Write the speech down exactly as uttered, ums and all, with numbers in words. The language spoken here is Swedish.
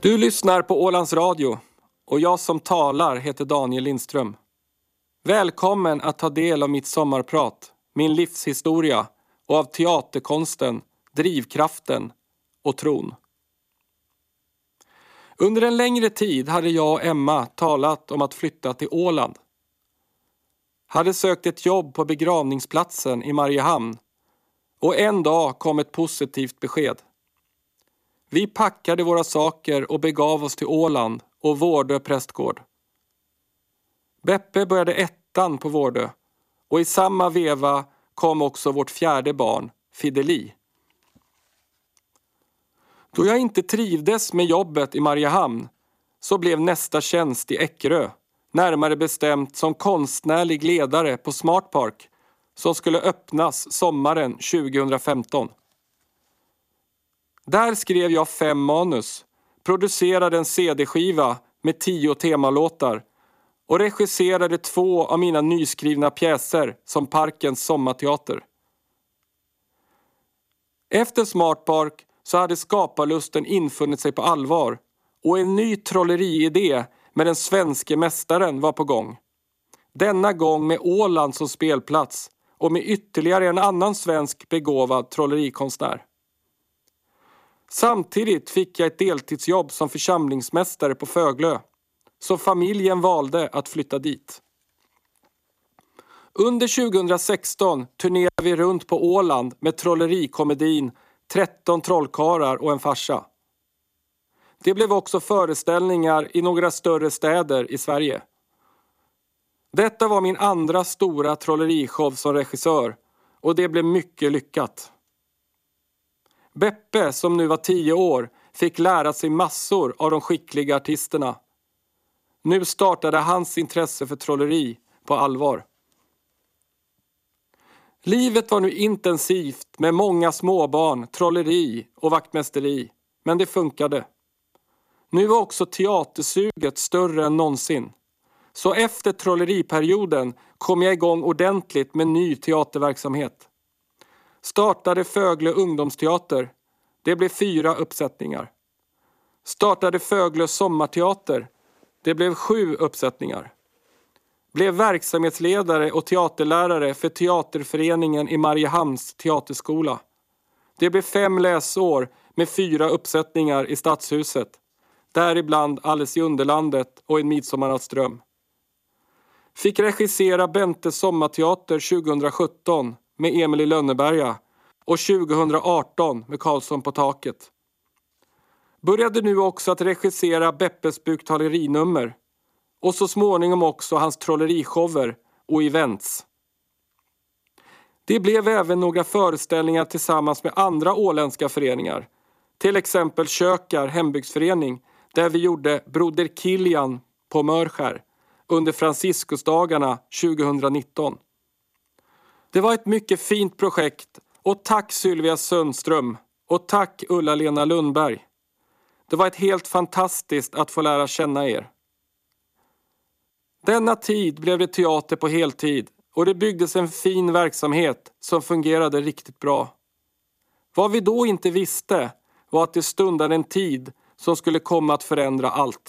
Du lyssnar på Ålands Radio och jag som talar heter Daniel Lindström. Välkommen att ta del av mitt sommarprat, min livshistoria och av teaterkonsten, drivkraften och tron. Under en längre tid hade jag och Emma talat om att flytta till Åland. Hade sökt ett jobb på begravningsplatsen i Mariehamn och en dag kom ett positivt besked. Vi packade våra saker och begav oss till Åland och Vårdö prästgård. Beppe började ettan på Vårdö och i samma veva kom också vårt fjärde barn, Fideli. Då jag inte trivdes med jobbet i Mariehamn så blev nästa tjänst i Eckerö, närmare bestämt som konstnärlig ledare på Smart Park som skulle öppnas sommaren tjugohundrafemton. Där skrev jag fem manus, producerade en cd-skiva med tio temalåtar och regisserade två av mina nyskrivna pjäser som Parkens sommarteater. Efter Smart Park så hade skaparlusten infunnit sig på allvar och en ny trolleriidé med den svenske mästaren var på gång. Denna gång med Åland som spelplats och med ytterligare en annan svensk begåvad trollerikonstnär. Samtidigt fick jag ett deltidsjobb som församlingsmästare på Föglö, så familjen valde att flytta dit. Under tjugohundrasexton turnerade vi runt på Åland med trollerikomedin tretton trollkarlar och en farsa. Det blev också föreställningar i några större städer i Sverige. Detta var min andra stora trollerishow som regissör och det blev mycket lyckat. Beppe, som nu var tio år, fick lära sig massor av de skickliga artisterna. Nu startade hans intresse för trolleri på allvar. Livet var nu intensivt med många småbarn, trolleri och vaktmästeri, men det funkade. Nu var också teatersuget större än någonsin. Så efter trolleriperioden kom jag igång ordentligt med ny teaterverksamhet. Startade Föglö ungdomsteater. Det blev fyra uppsättningar. Startade Föglö sommarteater. Det blev sju uppsättningar. Blev verksamhetsledare och teaterlärare för teaterföreningen i Mariehamns teaterskola. Det blev fem läsår med fyra uppsättningar i Stadshuset. Däribland Alice i Underlandet och En midsommarnattsdröm. Fick regissera Bentes sommarteater tjugohundrasjutton med Emil i Lönneberga och tjugohundraarton med Karlsson på taket. Började nu också att regissera Beppes buktalerinummer och så småningom också hans trollerishower och events. Det blev även några föreställningar tillsammans med andra åländska föreningar. Till exempel Kökar hembygdsförening där vi gjorde Broder Kilian på Mörskär under Franciskusdagarna tjugohundranitton. Det var ett mycket fint projekt och tack Sylvia Sundström och tack Ulla-Lena Lundberg. Det var ett helt fantastiskt att få lära känna er. Denna tid blev det teater på heltid och det byggdes en fin verksamhet som fungerade riktigt bra. Vad vi då inte visste var att det stundade en tid som skulle komma att förändra allt.